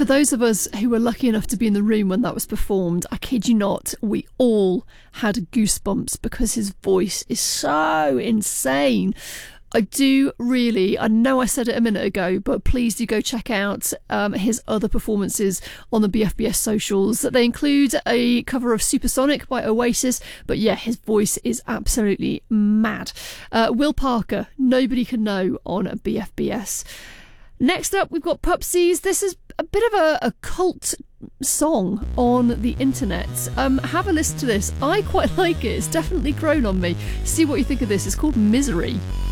For those of us who were lucky enough to be in the room when that was performed, I kid you not, we all had goosebumps because his voice is so insane. I know I said it a minute ago, but please do go check out his other performances on the BFBS socials. They include a cover of Supersonic by Oasis, but yeah, his voice is absolutely mad. Will Parker, Nobody Can Know on BFBS. Next up, we've got Pupsies. This is a bit of a cult song on the internet. Have a listen to this. I quite like it. It's definitely grown on me. See what you think of this. It's called Misery.